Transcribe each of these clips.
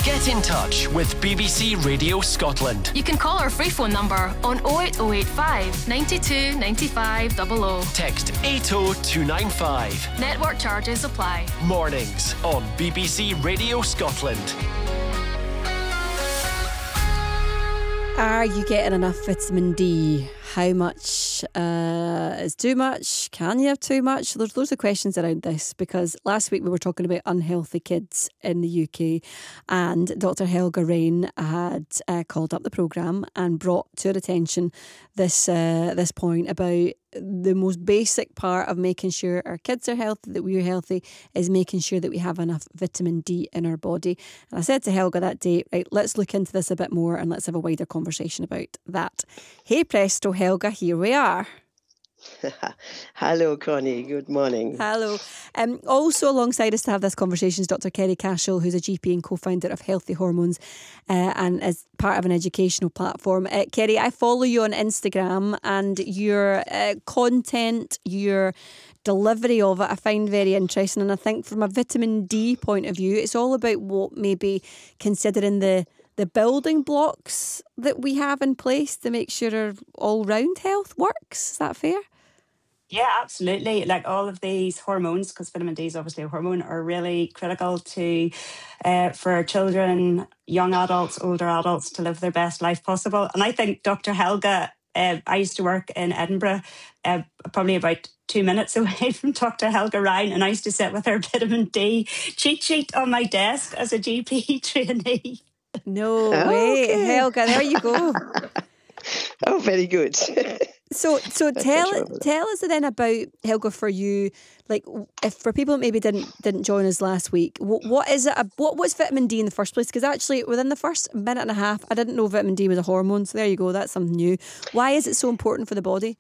Get in touch with BBC Radio Scotland. You can call our free phone number on 08085 92 95 00. Text 80295. Network charges apply. Mornings on BBC Radio Scotland. Are you getting enough vitamin D? How much is too much? Can you have too much? There's loads of questions around this, because last week we were talking about unhealthy kids in the UK, and Dr. Helga Rain had called up the programme and brought to our attention this point about the most basic part of making sure our kids are healthy, that we're healthy, is making sure that we have enough vitamin D in our body. And I said to Helga that day, right, let's look into this a bit more and let's have a wider conversation about that. Hey presto, Helga, here we are. Hello, Connie. Good morning. Hello. Also alongside us to have this conversation is Dr. Kerry Cashel, who's a GP and co-founder of Healthy Hormones, and is part of an educational platform. Kerry, I follow you on Instagram, and your content, your delivery of it, I find very interesting. And I think from a vitamin D point of view, it's all about what maybe considering the building blocks that we have in place to make sure our all-round health works. Is that fair? Yeah, absolutely. Like all of these hormones, because vitamin D is obviously a hormone, are really critical to for children, young adults, older adults to live their best life possible. And I think Dr. Helga, I used to work in Edinburgh, probably about 2 minutes away from Dr. Helga Ryan, and I used to sit with her vitamin D cheat sheet on my desk as a GP trainee. No way. Okay. Helga, there you go. Oh, very good. So tell us then about, Helga, for you, like if for people that maybe didn't join us last week, what is it? What was vitamin D in the first place? Because actually within the first minute and a half, I didn't know vitamin D was a hormone. So there you go. That's something new. Why is it so important for the body?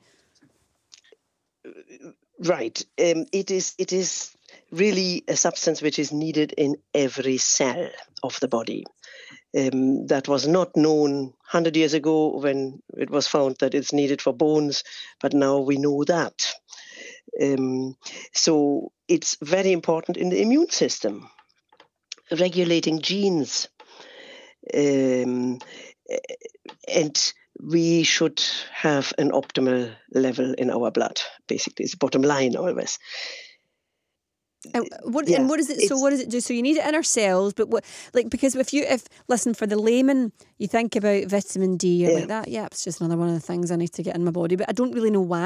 Right. It is really a substance which is needed in every cell of the body. That was not known 100 years ago when it was found that it's needed for bones, but now we know that. So it's very important in the immune system, regulating genes. And we should have an optimal level in our blood, basically. It's the bottom line always. And what is it? So what does it do? So you need it in our cells, but because listen, for the layman, you think about vitamin D, you're like that. Yeah, it's just another one of the things I need to get in my body, but I don't really know why